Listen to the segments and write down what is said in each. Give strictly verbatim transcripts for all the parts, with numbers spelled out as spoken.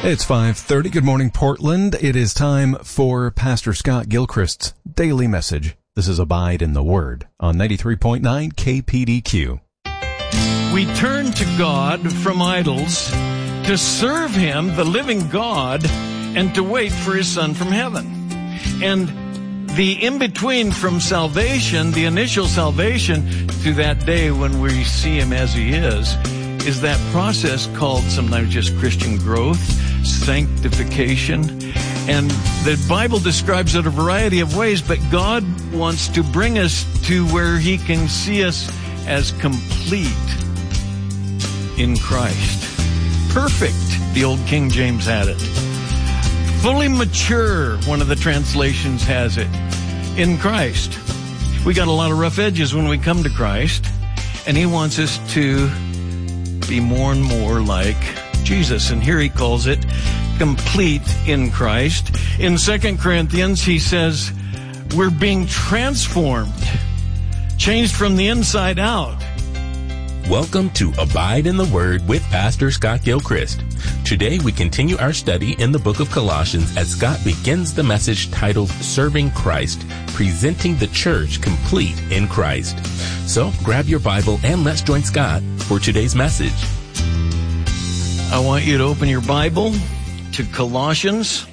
It's five thirty. Good morning, Portland. It is time for Pastor Scott Gilchrist's Daily Message. This is Abide in the Word on ninety-three point nine K P D Q. We turn to God from idols to serve Him, the living God, and to wait for His Son from heaven. And the in-between from salvation, the initial salvation, to that day when we see Him as He is, is that process called sometimes just Christian growth, sanctification. And the Bible describes it a variety of ways, but God wants to bring us to where He can see us as complete in Christ. Perfect, the old King James had it. Fully mature, one of the translations has it, in Christ. We got a lot of rough edges when we come to Christ, and He wants us to be more and more like Jesus. And here He calls it complete in Christ. In Second Corinthians, he says, we're being transformed, changed from the inside out. Welcome to Abide in the Word with Pastor Scott Gilchrist. Today we continue our study in the book of Colossians as Scott begins the message titled Serving Christ, presenting the church complete in Christ. So grab your Bible and let's join Scott for today's message. I want you to open your Bible to Colossians,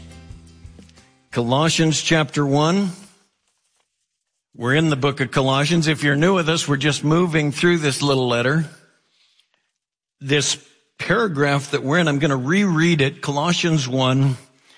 Colossians chapter one. We're in the book of Colossians. If you're new with us, we're just moving through this little letter. This paragraph that we're in, I'm going to reread it, Colossians one,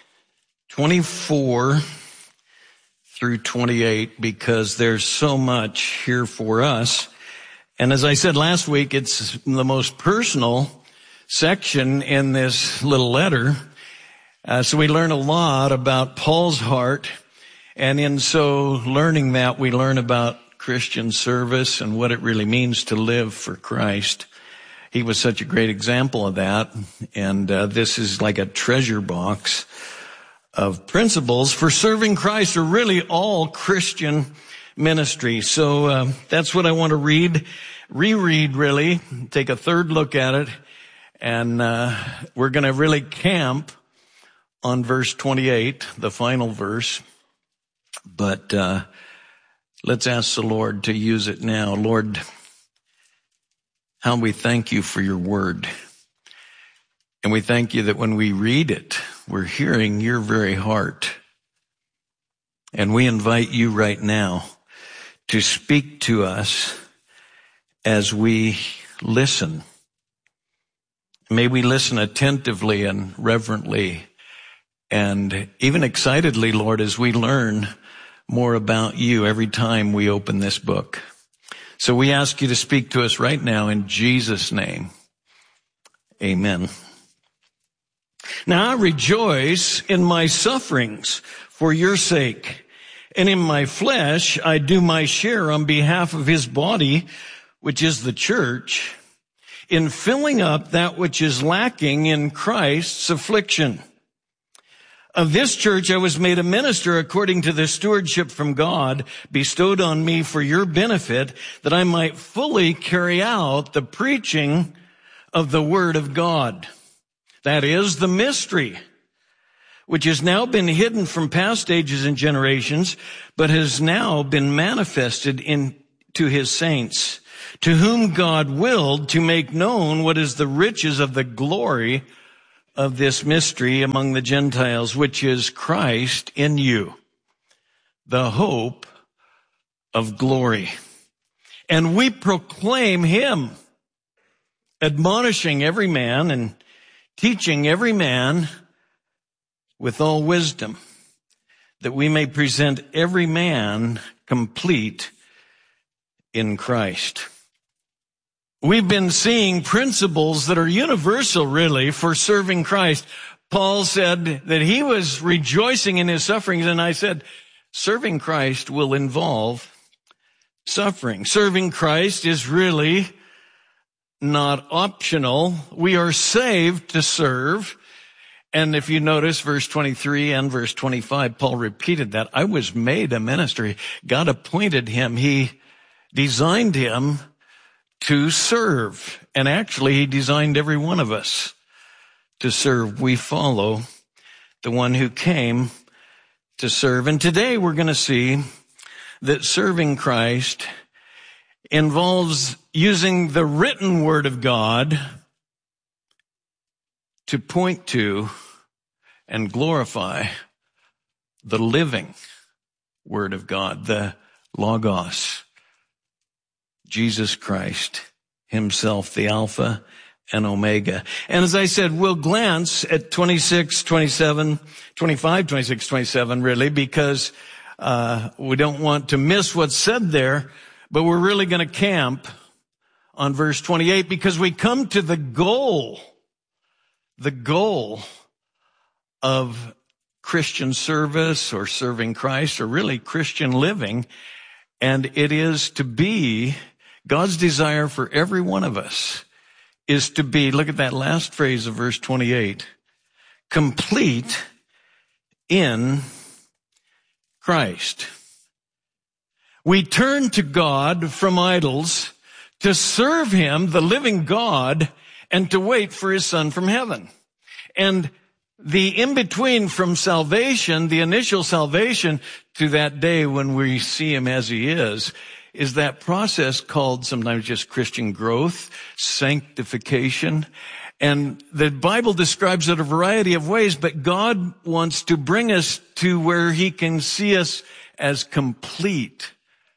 twenty-four through twenty-eight, because there's so much here for us. And as I said last week, it's the most personal section in this little letter. Uh, so we learn a lot about Paul's heart. And in so learning that, we learn about Christian service and what it really means to live for Christ. He was such a great example of that. And uh, this is like a treasure box of principles for serving Christ, or really all Christian ministry. So uh, that's what I want to read, reread really, take a third look at it. And uh, we're going to really camp on verse twenty-eight, the final verse. But uh let's ask the Lord to use it now. Lord, how we thank you for your word. And we thank you that when we read it, we're hearing your very heart. And we invite you right now to speak to us as we listen. May we listen attentively and reverently and even excitedly, Lord, as we learn more about you every time we open this book. So we ask you to speak to us right now in Jesus' name. Amen. Now I rejoice in my sufferings for your sake, and in my flesh I do my share on behalf of his body, which is the church, in filling up that which is lacking in Christ's affliction. Of this church I was made a minister according to the stewardship from God bestowed on me for your benefit, that I might fully carry out the preaching of the word of God. That is the mystery, which has now been hidden from past ages and generations, but has now been manifested in to his saints, to whom God willed to make known what is the riches of the glory of this mystery among the Gentiles, which is Christ in you, the hope of glory. And we proclaim him, admonishing every man and teaching every man with all wisdom, that we may present every man complete in Christ. We've been seeing principles that are universal, really, for serving Christ. Paul said that he was rejoicing in his sufferings, and I said, serving Christ will involve suffering. Serving Christ is really not optional. We are saved to serve. And if you notice verse twenty-three and verse twenty-five, Paul repeated that. I was made a minister. God appointed him. He designed him to serve. And actually, he designed every one of us to serve. We follow the one who came to serve. And today we're going to see that serving Christ involves using the written word of God to point to and glorify the living word of God, the Logos, Jesus Christ himself, the Alpha and Omega. And as I said, we'll glance at twenty-six, twenty-seven, twenty-five, twenty-six, twenty-seven, really, because uh we don't want to miss what's said there, but we're really going to camp on verse twenty-eight because we come to the goal, the goal of Christian service or serving Christ or really Christian living, and it is to be God's desire for every one of us is to be, look at that last phrase of verse twenty-eight, complete in Christ. We turn to God from idols to serve him, the living God, and to wait for his Son from heaven. And the in-between from salvation, the initial salvation, to that day when we see him as he is, is that process called sometimes just Christian growth, sanctification. And the Bible describes it a variety of ways, but God wants to bring us to where he can see us as complete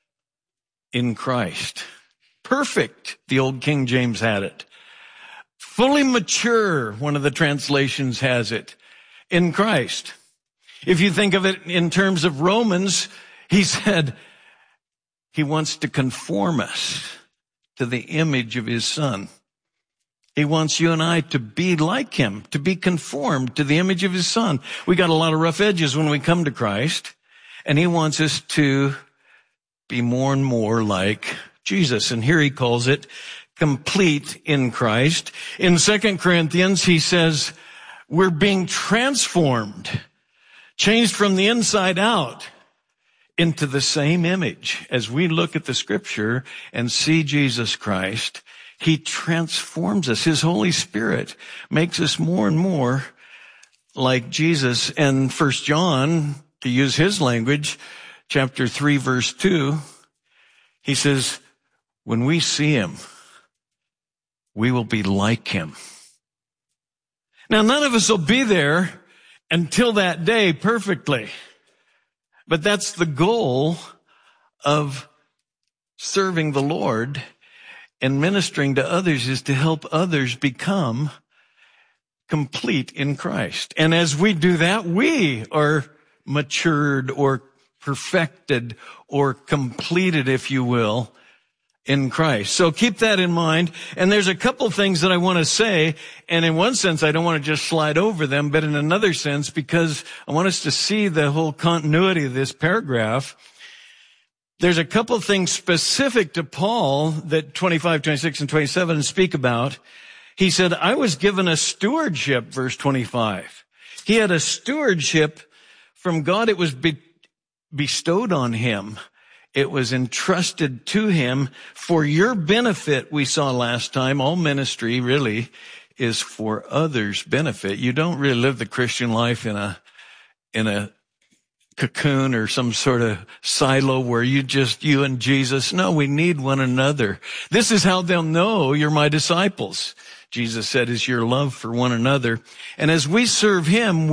in Christ. Perfect, the old King James had it. Fully mature, one of the translations has it, in Christ. If you think of it in terms of Romans, he said he wants to conform us to the image of his Son. He wants you and I to be like him, to be conformed to the image of his Son. We got a lot of rough edges when we come to Christ, and he wants us to be more and more like Jesus. And here he calls it complete in Christ. In Second Corinthians, he says, we're being transformed, changed from the inside out into the same image. As we look at the scripture and see Jesus Christ, he transforms us. His Holy Spirit makes us more and more like Jesus. And First John, to use his language, chapter three, verse two, he says, when we see him, we will be like him. Now, none of us will be there until that day perfectly, but that's the goal of serving the Lord and ministering to others, is to help others become complete in Christ. And as we do that, we are matured or perfected or completed, if you will, in Christ. So keep that in mind. And there's a couple things that I want to say. And in one sense, I don't want to just slide over them, but in another sense, because I want us to see the whole continuity of this paragraph, there's a couple things specific to Paul that twenty-five, twenty-six, and twenty-seven speak about. He said, I was given a stewardship, verse twenty-five. He had a stewardship from God. It was be- bestowed on him. It was entrusted to him for your benefit. We saw last time, all ministry really is for others' benefit. You don't really live the Christian life in a, in a cocoon or some sort of silo where you just, you and Jesus. No, we need one another. This is how they'll know you're my disciples. Jesus said, is your love for one another. And as we serve him,